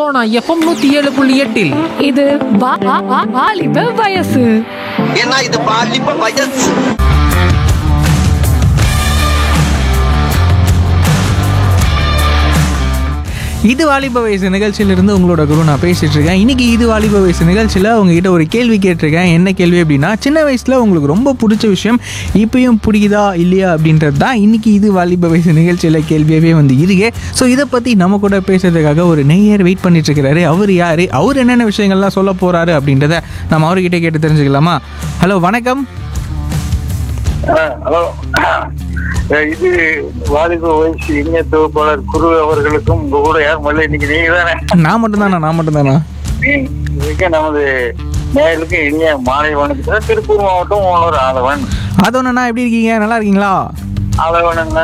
Sona FM 107.8. இது வாலிப வயசு. ஏன்னா இது பாலிப்ப வயசு. இது வாலிப வயசு நிகழ்ச்சியிலிருந்து உங்களோட குரு நான் பேசிட்டு இருக்கேன். இன்னைக்கு இது வாலிப வயசு நிகழ்ச்சியில் உங்ககிட்ட ஒரு கேள்வி கேட்டிருக்கேன். என்ன கேள்வி அப்படின்னா, சின்ன வயசில் உங்களுக்கு ரொம்ப பிடிச்ச விஷயம் இப்பயும் பிடிக்குதா இல்லையா அப்படின்றது தான் இன்னைக்கு இது வாலிப வயசு நிகழ்ச்சியில் கேள்வியாகவே வந்து இருக்கு. ஸோ இதை பற்றி நம்ம கூட பேசுறதுக்காக ஒரு நேயர் வெயிட் பண்ணிட்டு இருக்கிறாரு. அவர் யாரு, அவர் என்னென்ன விஷயங்கள்லாம் சொல்ல போறாரு அப்படின்றத நம்ம அவர்கிட்ட கேட்டு தெரிஞ்சுக்கலாமா? ஹலோ, வணக்கம். ஹலோ, இது வாலிப வயசு இணைய தொகுப்பாளர் குரு அவர்களுக்கும் உங்க கூட யாரும் இல்லை. இன்னைக்கு நீங்க தானே? நான் மட்டும்தானா? நமது நேயர்களுக்கு இனிய மாலை வணக்கம். திருப்பூர் மாவட்டம் ஓனர் ஆதவன். அதோன்னா எப்படி இருக்கீங்க? நல்லா இருக்கீங்களா? ஆதவன்